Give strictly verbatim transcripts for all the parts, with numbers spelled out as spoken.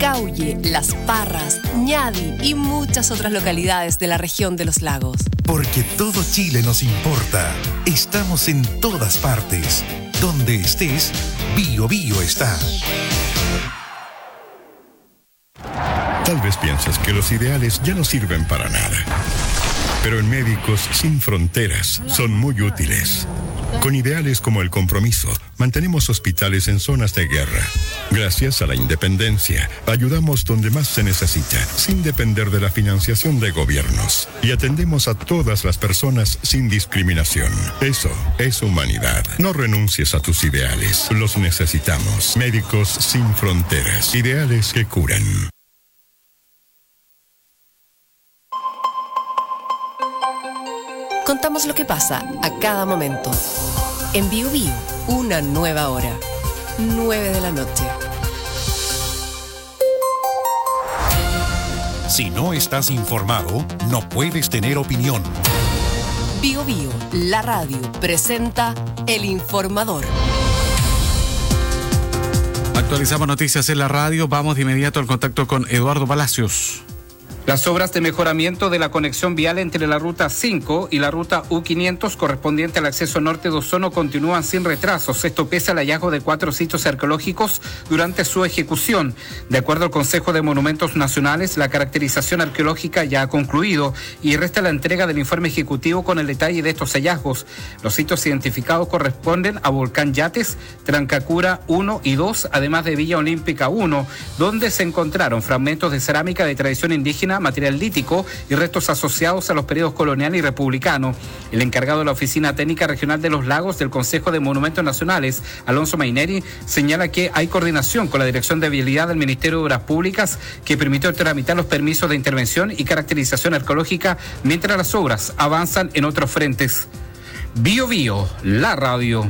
Cauye, Las Parras, Ñadi y muchas otras localidades de la región de los lagos. Porque todo Chile nos importa. Estamos en todas partes. Donde estés, Bio Bio está. Tal vez piensas que los ideales ya no sirven para nada. Pero en Médicos Sin Fronteras son muy útiles. Con ideales como el compromiso, mantenemos hospitales en zonas de guerra. Gracias a la independencia, ayudamos donde más se necesita, sin depender de la financiación de gobiernos. Y atendemos a todas las personas sin discriminación. Eso es humanidad. No renuncies a tus ideales. Los necesitamos. Médicos Sin Fronteras. Ideales que curan. Contamos lo que pasa a cada momento. En Bio Bio, una nueva hora. nueve de la noche. Si no estás informado, no puedes tener opinión. Bio Bio, la radio, presenta El Informador. Actualizamos noticias en la radio. Vamos de inmediato al contacto con Eduardo Palacios. Las obras de mejoramiento de la conexión vial entre la Ruta cinco y la Ruta U quinientos correspondiente al acceso norte de Osorno continúan sin retrasos. Esto pese al hallazgo de cuatro sitios arqueológicos durante su ejecución. De acuerdo al Consejo de Monumentos Nacionales, la caracterización arqueológica ya ha concluido y resta la entrega del informe ejecutivo con el detalle de estos hallazgos. Los sitios identificados corresponden a Volcán Yates, Trancacura uno y dos, además de Villa Olímpica uno, donde se encontraron fragmentos de cerámica de tradición indígena, material lítico y restos asociados a los periodos colonial y republicano. El encargado de la Oficina Técnica Regional de los Lagos del Consejo de Monumentos Nacionales, Alonso Maineri, señala que hay coordinación con la Dirección de Vialidad del Ministerio de Obras Públicas que permitió tramitar los permisos de intervención y caracterización arqueológica mientras las obras avanzan en otros frentes. Bio Bio, la radio.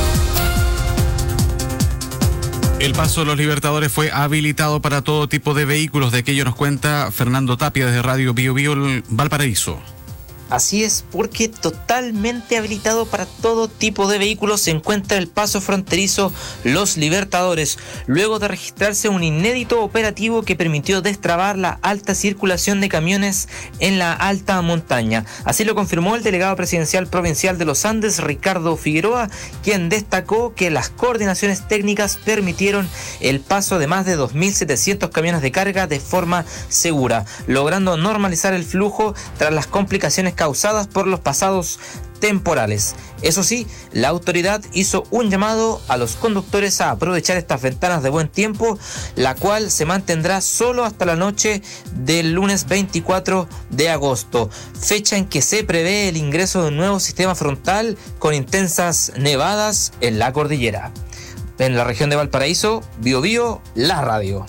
El Paso de los Libertadores fue habilitado para todo tipo de vehículos. De aquello nos cuenta Fernando Tapia desde Radio Bio Bio Valparaíso. Así es, porque totalmente habilitado para todo tipo de vehículos se encuentra el paso fronterizo Los Libertadores, luego de registrarse un inédito operativo que permitió destrabar la alta circulación de camiones en la alta montaña. Así lo confirmó el delegado presidencial provincial de los Andes, Ricardo Figueroa, quien destacó que las coordinaciones técnicas permitieron el paso de más de dos mil setecientos camiones de carga de forma segura, logrando normalizar el flujo tras las complicaciones causadas por los pasados temporales. Eso sí, la autoridad hizo un llamado a los conductores a aprovechar estas ventanas de buen tiempo, la cual se mantendrá solo hasta la noche del lunes veinticuatro de agosto, fecha en que se prevé el ingreso de un nuevo sistema frontal con intensas nevadas en la cordillera. En la región de Valparaíso, Bio Bio, la radio.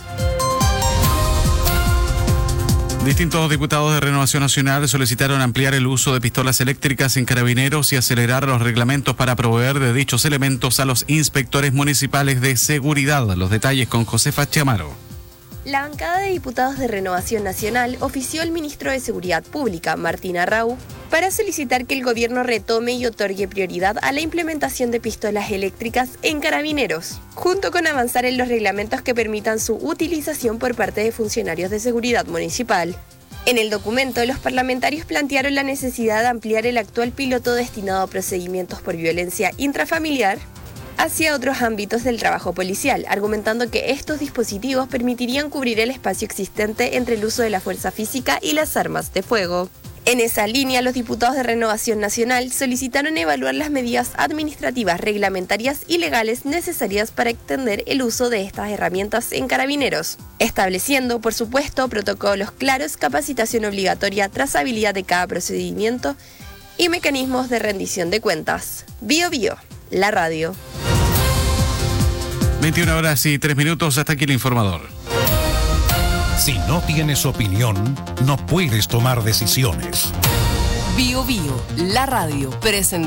Distintos diputados de Renovación Nacional solicitaron ampliar el uso de pistolas eléctricas en carabineros y acelerar los reglamentos para proveer de dichos elementos a los inspectores municipales de seguridad. Los detalles con Josefa Chamaro. La bancada de diputados de Renovación Nacional ofició al ministro de Seguridad Pública, Martín Arrau, para solicitar que el gobierno retome y otorgue prioridad a la implementación de pistolas eléctricas en carabineros, junto con avanzar en los reglamentos que permitan su utilización por parte de funcionarios de seguridad municipal. En el documento, los parlamentarios plantearon la necesidad de ampliar el actual piloto destinado a procedimientos por violencia intrafamiliar hacia otros ámbitos del trabajo policial, argumentando que estos dispositivos permitirían cubrir el espacio existente entre el uso de la fuerza física y las armas de fuego. En esa línea, los diputados de Renovación Nacional solicitaron evaluar las medidas administrativas, reglamentarias y legales necesarias para extender el uso de estas herramientas en carabineros, estableciendo, por supuesto, protocolos claros, capacitación obligatoria, trazabilidad de cada procedimiento y mecanismos de rendición de cuentas. Bio Bio, la radio. veintiuna horas y tres minutos, hasta aquí el informador. Si no tienes opinión, no puedes tomar decisiones. Bio Bio, la radio, presenta.